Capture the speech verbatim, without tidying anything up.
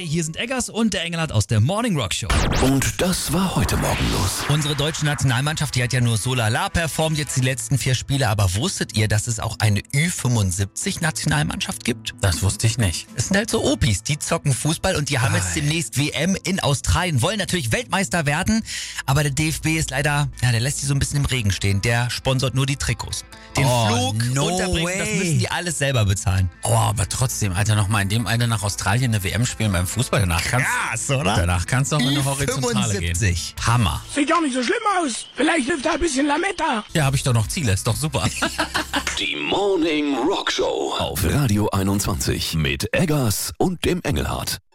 hier sind Eggers und der Engelhardt aus der Morning Rock Show. Und das war heute Morgen los. Unsere deutsche Nationalmannschaft, die hat ja nur so lala performt jetzt die letzten vier Spiele. Aber wusstet ihr, dass es auch eine Ü fünfundsiebzig Nationalmannschaft gibt? Das wusste ich nicht. Es sind halt so Opis, die zocken Fußball und die haben jetzt demnächst W M in Australien, wollen natürlich Weltmeister werden. Aber der D F B ist leider, ja, der lässt die so ein bisschen im Regen stehen. Der sponsort nur die Trikots. Den Oh, Flug, no Unterbringen, way. das müssen die alles selber bezahlen. Oh, aber trotzdem, Alter, nochmal in dem Alter nach Australien eine W M spielen beim Fußball. Danach kannst, Krass, oder? danach kannst du auch in eine Horizontale gehen. fünfundsiebzig. Hammer. Sieht gar nicht so schlimm aus. Vielleicht hilft da ein bisschen Lametta. Ja, habe ich doch noch Ziele. Ist doch super. Die Morning Rock Show auf Radio einundzwanzig mit Eggers und dem Engelhardt.